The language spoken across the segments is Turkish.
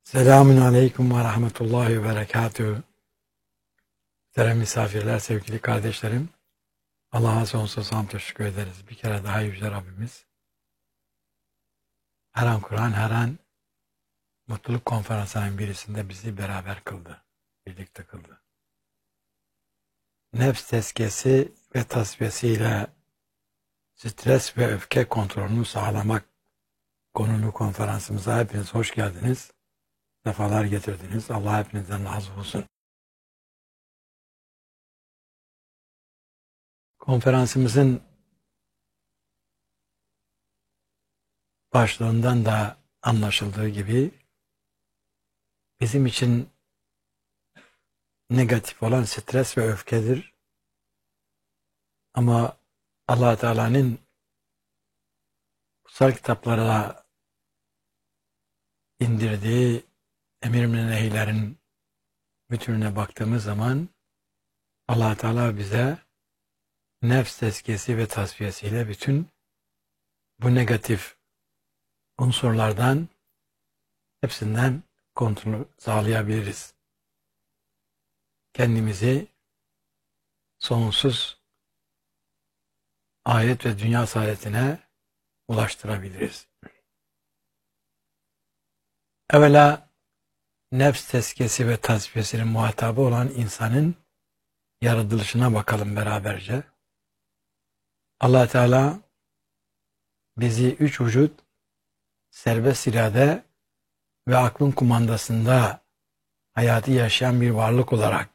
Selamun Aleyküm ve Rahmetullahi ve Berekatühü. Muhterem misafirler, sevgili kardeşlerim. Allah'a sonsuz hamd teşekkür ederiz. Bir kere daha Yüce Rabbimiz. Her an Kur'an, her an mutluluk konferansının birisinde bizi beraber kıldı. Birlikte kıldı. Nefs tezkiyesi ve tasfiyesiyle stres ve öfke kontrolünü sağlamak konulu konferansımıza hepiniz hoş geldiniz. Sefalar getirdiniz. Allah hepinizden razı olsun. Konferansımızın başlığından da anlaşıldığı gibi bizim için negatif olan stres ve öfkedir. Ama Allah Teala'nın kutsal kitaplara indirdiği emir ve nehirlerin bütününe baktığımız zaman Allah Teala bize nefs tezkiyesi ve tasfiyesiyle bütün bu negatif unsurlardan hepsinden kontrol sağlayabiliriz. Kendimizi sonsuz ayet ve dünya saadetine ulaştırabiliriz. Evvela nefs tezkiyesi ve tasfiyesinin muhatabı olan insanın yaratılışına bakalım beraberce. Allah Teala bizi üç vücut, serbest irade ve aklın kumandasında hayatı yaşayan bir varlık olarak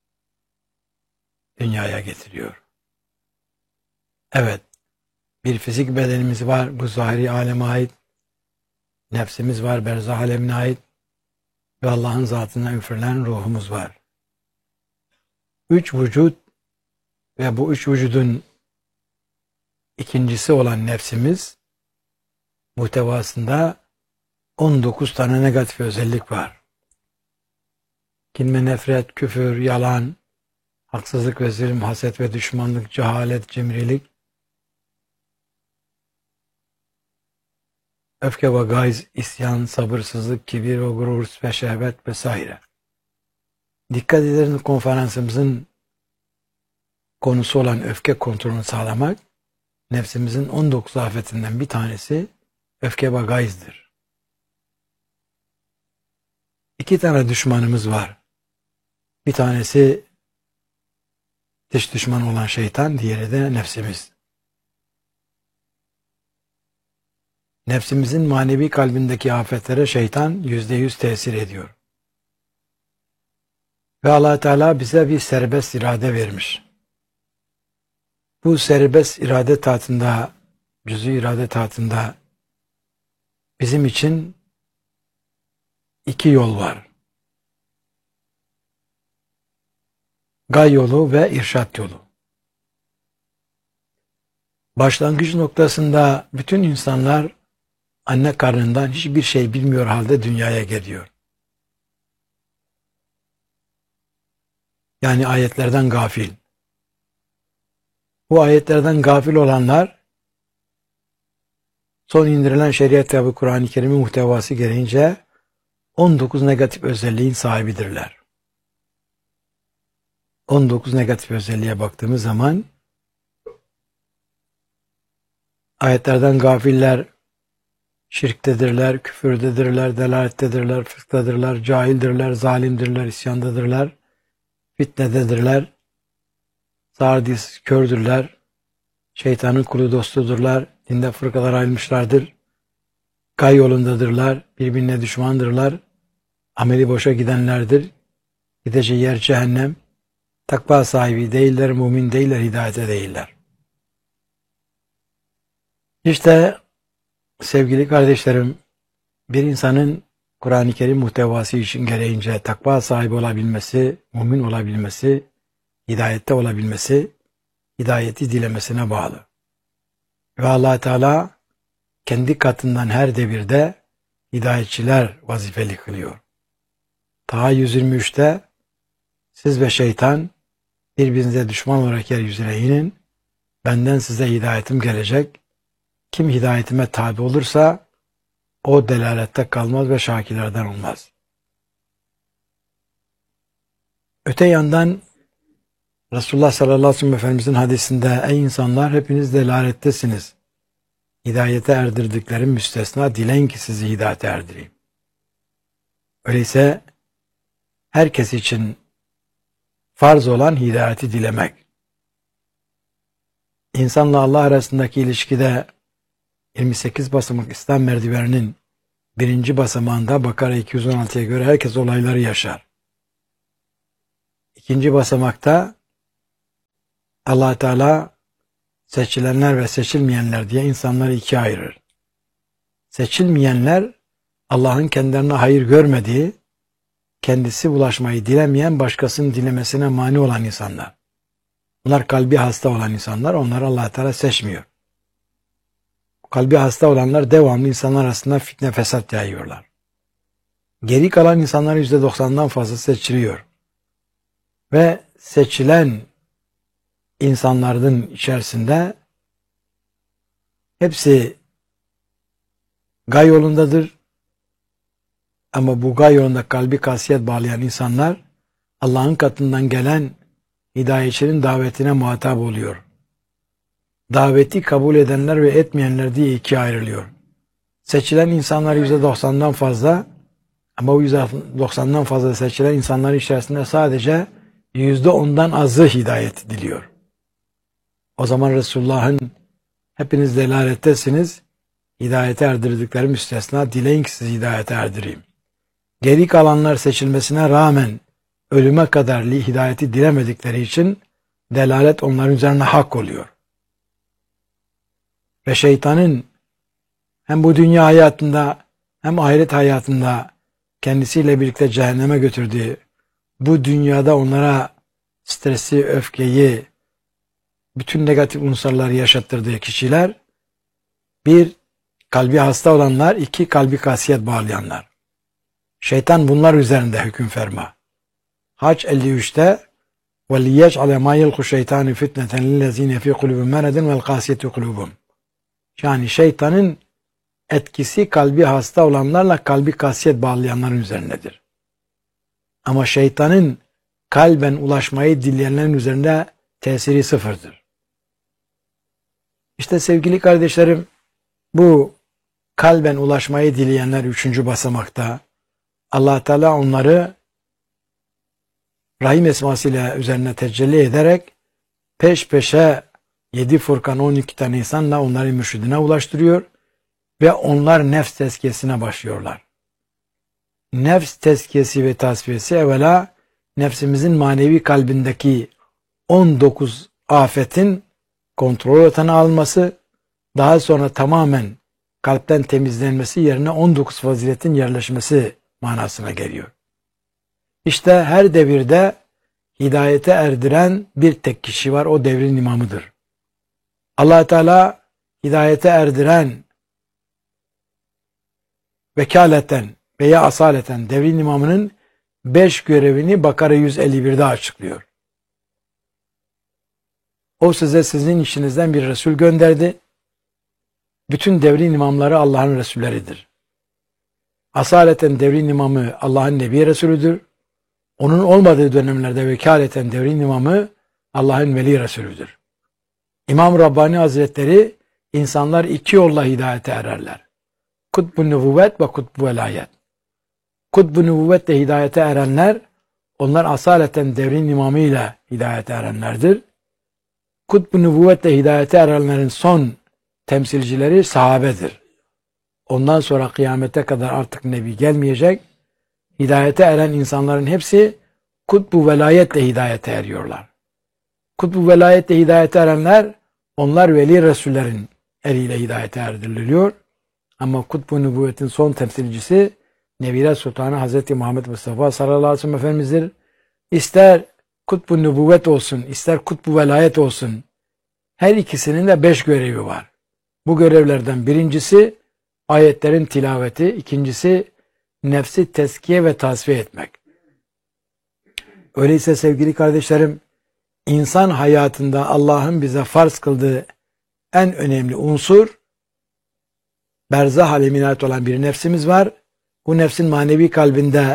dünyaya getiriyor. Evet, bir fizik bedenimiz var, bu zahiri aleme ait. Nefsimiz var, berzah alemine ait. Ve Allah'ın zatından üfürülen ruhumuz var. Üç vücut ve bu üç vücudun ikincisi olan nefsimiz muhtevasında 19 tane negatif özellik var. Kin ve nefret, küfür, yalan, haksızlık ve zulüm, haset ve düşmanlık, cehalet, cimrilik, öfke ve gayz, isyan, sabırsızlık, kibir ve gurur ve şehvet vesaire. Dikkat edin, konferansımızın konusu olan öfke kontrolünü sağlamak, nefsimizin 19 afetinden bir tanesi öfke ve gayzdır. İki tane düşmanımız var. Bir tanesi dış düşman olan şeytan, diğeri de nefsimiz. Nefsimizin manevi kalbindeki afetlere şeytan %100 tesir ediyor. Ve Allah Teala bize bir serbest irade vermiş. Bu serbest irade tahtında, cüz'i irade tahtında bizim için iki yol var. Gay yolu ve irşat yolu. Başlangıç noktasında bütün insanlar anne karnından hiçbir şey bilmiyor halde dünyaya geliyor. Yani ayetlerden gafil. Bu ayetlerden gafil olanlar son indirilen şeriat ve Kur'an-ı Kerim'in muhtevası gereğince 19 negatif özelliğin sahibidirler. 19 negatif özelliğe baktığımız zaman ayetlerden gafiller şirktedirler, küfürdedirler, delalettedirler, fıskadırlar, cahildirler, zalimdirler, isyandadırlar, fitnededirler, sardis, kördürler, şeytanın kulu dostudurlar, dinde fırkalar ayrılmışlardır, gay yolundadırlar, birbirine düşmandırlar, ameli boşa gidenlerdir, gideceği yer cehennem, takva sahibi değiller, mümin değiller, hidayete değiller. İşte sevgili kardeşlerim, bir insanın Kur'an-ı Kerim muhtevası için gereğince takva sahibi olabilmesi, mümin olabilmesi, hidayette olabilmesi, hidayeti dilemesine bağlı. Ve Allah Teala kendi katından her devirde hidayetçiler vazifeli kılıyor. Taha 123'te siz ve şeytan birbirinize düşman olarak yeryüzüne inin, benden size hidayetim gelecek. Kim hidayetime tabi olursa o delalette kalmaz ve şakirlerden olmaz. Öte yandan Resulullah sallallahu aleyhi ve sellem Efendimizin hadisinde ey insanlar hepiniz delalettesiniz. Hidayete erdirdiklerim müstesna, dileyin ki sizi hidayete erdireyim. Öyleyse herkes için farz olan hidayeti dilemek. İnsanla Allah arasındaki ilişkide 28 basamak İslam merdiveninin birinci basamağında Bakara 216'ya göre herkes olayları yaşar. İkinci basamakta Allah Teala seçilenler ve seçilmeyenler diye insanları ikiye ayırır. Seçilmeyenler Allah'ın kendilerine hayır görmediği, kendisi ulaşmayı dilemeyen, başkasının dilemesine mani olan insanlar. Bunlar kalbi hasta olan insanlar, onları Allah Teala seçmiyor. Kalbi hasta olanlar devamlı insanlar arasında fitne fesat yayıyorlar. Geri kalan insanların %90'dan fazla seçiliyor. Ve seçilen insanların içerisinde hepsi gay yolundadır. Ama bu gay yolunda kalbi kasiyet bağlayan insanlar Allah'ın katından gelen hidayetçinin davetine muhatap oluyor. Daveti kabul edenler ve etmeyenler diye ikiye ayrılıyor. Seçilen insanlar %90'dan fazla ama o %90'dan fazla seçilen insanlar içerisinde sadece %10'dan azı hidayet diliyor. O zaman Resulullah'ın hepiniz delalettesiniz, hidayete erdirdikleri müstesna, dileyin ki sizi hidayete erdireyim. Geri kalanlar seçilmesine rağmen ölüme kadar hidayeti dilemedikleri için delalet onların üzerine hak oluyor. Ve şeytanın hem bu dünya hayatında hem ahiret hayatında kendisiyle birlikte cehenneme götürdüğü, bu dünyada onlara stresi, öfkeyi, bütün negatif unsurları yaşattırdığı kişiler, bir, kalbi hasta olanlar, iki, kalbi kasiyet bağlayanlar. Şeytan bunlar üzerinde hüküm ferma. Hac 53'te وَلِيَجْعَلَ مَا يَلْقُ شَيْطَانِ فِتْنَةً لِلَّذ۪ينَ فِي قُلُوبٍ مَرَدٍ وَالْقَاسِيَةِ قُلُوبُمْ. Yani şeytanın etkisi kalbi hasta olanlarla kalbi kasiyet bağlayanların üzerindedir. Ama şeytanın kalben ulaşmayı dileyenlerin üzerinde tesiri sıfırdır. İşte sevgili kardeşlerim, bu kalben ulaşmayı dileyenler 3. basamakta Allah Teala onları Rahim esmasıyla üzerine tecelli ederek peş peşe 7 Furkan 12 tane insanla onları mürşidine ulaştırıyor ve onlar nefs tezkiyesine başlıyorlar. Nefs tezkiyesi ve tasfiyesi evvela nefsimizin manevi kalbindeki 19 afetin kontrol altına alınması, daha sonra tamamen kalpten temizlenmesi yerine 19 faziletin yerleşmesi manasına geliyor. İşte her devirde hidayete erdiren bir tek kişi var, o devrin imamıdır. Allah Teala hidayete erdiren vekaleten veya asaleten devrin imamının 5 görevini Bakara 151'de açıklıyor. O size sizin içinizden bir Resul gönderdi. Bütün devrin imamları Allah'ın Resulleridir. Asaleten devrin imamı Allah'ın Nebi Resulüdür. Onun olmadığı dönemlerde vekaleten devrin imamı Allah'ın Veli Resulüdür. İmam Rabbani Hazretleri insanlar iki yolla hidayete ererler. Kutbu nübüvvet ve kutbu velayet. Kutbu nübüvvetle hidayete erenler, onlar asaleten devrin imamıyla hidayete erenlerdir. Kutbu nübüvvetle hidayete erenlerin son temsilcileri sahabedir. Ondan sonra kıyamete kadar artık Nebi gelmeyecek. Hidayete eren insanların hepsi kutbu velayetle hidayete eriyorlar. Kutbu velayetle hidayete erenler, onlar veli Resullerin eliyle hidayete erdiriliyor. Ama kutbu nübüvvetin son temsilcisi Nebiler Sultanı Hz. Muhammed Mustafa sallallahu aleyhi ve sellem Efendimiz'dir. İster kutbu nübüvvet olsun, ister kutbu velayet olsun, her ikisinin de 5 görevi var. Bu görevlerden birincisi ayetlerin tilaveti, ikincisi nefsi tezkiye ve tasfiye etmek. Öyleyse sevgili kardeşlerim, insan hayatında Allah'ın bize farz kıldığı en önemli unsur, berzah alemine ait olan bir nefsimiz var. Bu nefsin manevi kalbinde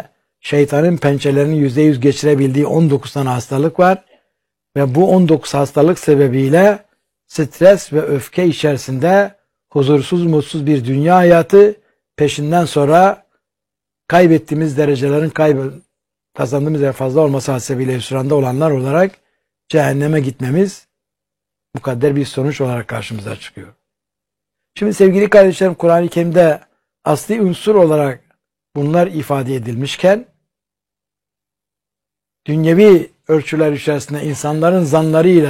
şeytanın pençelerini %100 geçirebildiği 19 tane hastalık var. Ve bu 19 hastalık sebebiyle stres ve öfke içerisinde huzursuz, mutsuz bir dünya hayatı, peşinden sonra kaybettiğimiz derecelerin kazandığımız yer fazla olması hasebiyle hüsranda olanlar olarak cehenneme gitmemiz mukadder bir sonuç olarak karşımıza çıkıyor. Şimdi sevgili kardeşlerim, Kur'an-ı Kerim'de asli unsur olarak bunlar ifade edilmişken dünyevi ölçüler içerisinde insanların zanlarıyla